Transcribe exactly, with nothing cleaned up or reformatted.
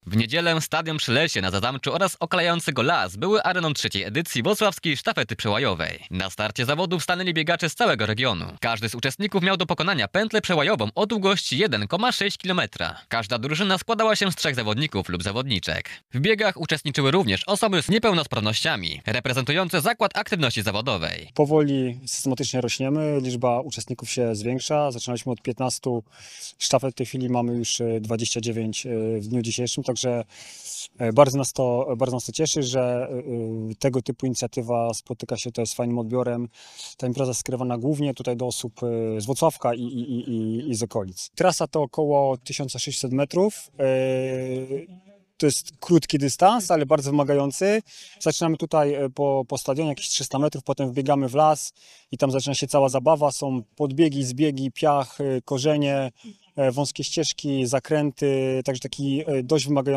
W niedzielę stadion przy Lesie na Zazamczu oraz okalający go las były areną trzeciej edycji włocławskiej sztafety przełajowej. Na starcie zawodów stanęli biegacze z całego regionu. Każdy z uczestników miał do pokonania pętlę przełajową o długości jeden przecinek sześć kilometra. Każda drużyna składała się z trzech zawodników lub zawodniczek. W biegach uczestniczyły również osoby z niepełnosprawnościami, reprezentujące Zakład Aktywności Zawodowej. Powoli, systematycznie rośniemy, liczba uczestników się zwiększa. Zaczynaliśmy od piętnastu sztafet, w tej chwili mamy już dwadzieścia dziewięć w dniu dzisiejszym, także bardzo nas to, bardzo nas to cieszy, że tego typu inicjatywa spotyka się tutaj z fajnym odbiorem. Ta impreza jest skierowana głównie tutaj do osób z Włocławka i, i, i, i z okolic. Trasa to około tysiąc sześćset metrów. To jest krótki dystans, ale bardzo wymagający. Zaczynamy tutaj po, po stadionie, jakieś trzysta metrów, potem wbiegamy w las i tam zaczyna się cała zabawa. Są podbiegi, zbiegi, piach, korzenie, wąskie ścieżki, zakręty, także taki dość wymagający